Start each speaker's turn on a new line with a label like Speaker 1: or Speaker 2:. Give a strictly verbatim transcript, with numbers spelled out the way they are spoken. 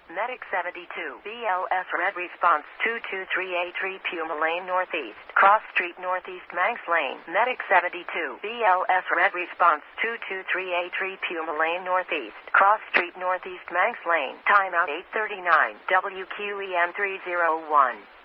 Speaker 1: Medic seventy-two. B L S Red Response two two three eight three Puma Lane Northeast. Cross Street Northeast Manx Lane. Medic seventy-two. B L S Red Response two two three eight three Puma Lane Northeast. Cross Street Northeast Manx Lane. Timeout eight thirty-nine. W Q E M three oh one.